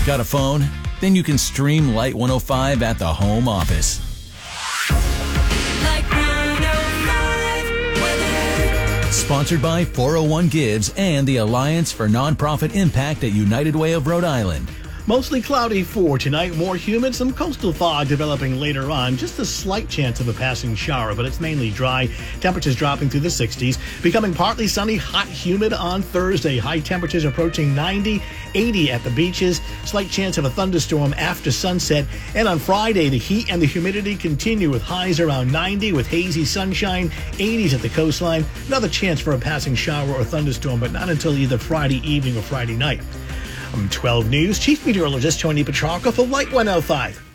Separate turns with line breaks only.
Got a phone? Then you can stream Light 105 at the home office.
Light 105 weather.
Sponsored by 401 Gives and the Alliance for Nonprofit Impact at United Way of Rhode Island.
Mostly cloudy for tonight, more humid, some coastal fog developing later on. Just a slight chance of a passing shower, but it's mainly dry. Temperatures dropping through the 60s. Becoming partly sunny, hot, humid on Thursday. High temperatures approaching 90, 80 at the beaches. Slight chance of a thunderstorm after sunset. And on Friday, the heat and the humidity continue with highs around 90 with hazy sunshine, 80s at the coastline. Another chance for a passing shower or thunderstorm, but not until either Friday evening or Friday night. 12 News, Chief Meteorologist Tony Petrarca for Light 105.